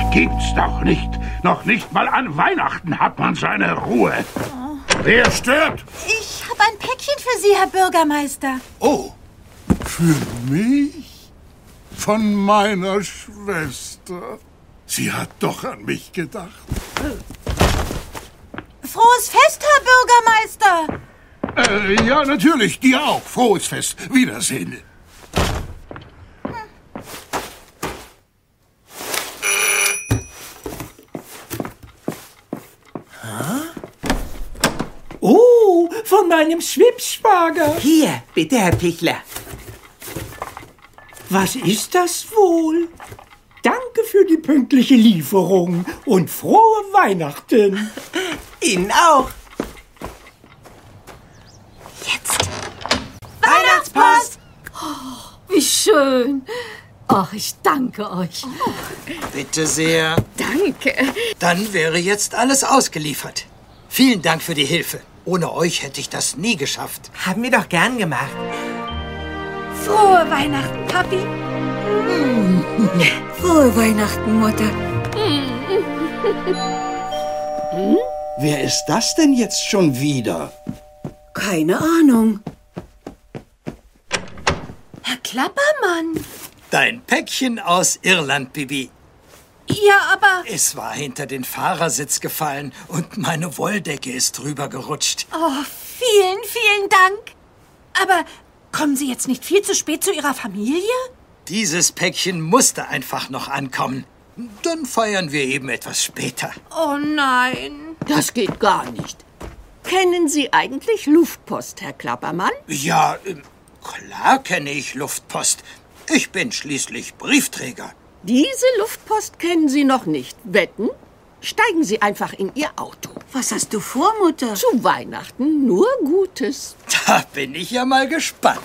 gibt's doch nicht. Noch nicht mal an Weihnachten hat man seine Ruhe. Oh. Wer stirbt? Ich habe ein Päckchen für Sie, Herr Bürgermeister. Oh, für mich? Von meiner Schwester. Sie hat doch an mich gedacht. Frohes Fest, Herr Bürgermeister! Ja, natürlich, dir auch. Frohes Fest. Wiedersehen. Oh, von meinem Schwibschwager. Hier, bitte, Herr Pichler. Was ist das wohl? Danke für die pünktliche Lieferung und frohe Weihnachten. Ihnen auch. Jetzt. Weihnachtspost! Oh, wie schön. Ach, ich danke euch. Oh. Bitte sehr. Danke. Dann wäre jetzt alles ausgeliefert. Vielen Dank für die Hilfe. Ohne euch hätte ich das nie geschafft. Haben wir doch gern gemacht. Frohe Weihnachten, Papi. Frohe Weihnachten, Mutter. Wer ist das denn jetzt schon wieder? Keine Ahnung. Herr Klappermann. Dein Päckchen aus Irland, Bibi. Ja, aber... Es war hinter den Fahrersitz gefallen und meine Wolldecke ist drüber gerutscht. Oh, vielen, vielen Dank. Aber kommen Sie jetzt nicht viel zu spät zu Ihrer Familie? Dieses Päckchen musste einfach noch ankommen. Dann feiern wir eben etwas später. Oh nein. Das geht gar nicht. Kennen Sie eigentlich Luftpost, Herr Klappermann? Ja, klar kenne ich Luftpost. Ich bin schließlich Briefträger. Diese Luftpost kennen Sie noch nicht. Wetten? Steigen Sie einfach in Ihr Auto. Was hast du vor, Mutter? Zu Weihnachten nur Gutes. Da bin ich ja mal gespannt.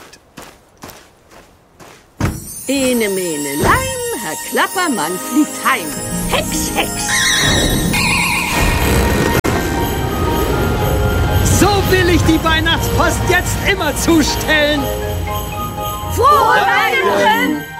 Ene, mene, lein, Herr Klappermann fliegt heim. Hex, Hex! So will ich die Weihnachtspost jetzt immer zustellen. Frohe Weihnachten!